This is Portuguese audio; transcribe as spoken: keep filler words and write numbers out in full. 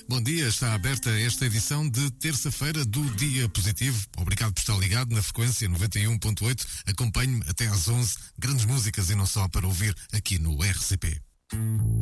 Bom dia, está aberta esta edição de terça-feira do Dia Positivo. Obrigado por estar ligado na frequência noventa e um ponto oito. Acompanhe-me até às onze. Grandes músicas e não só para ouvir aqui no R C P.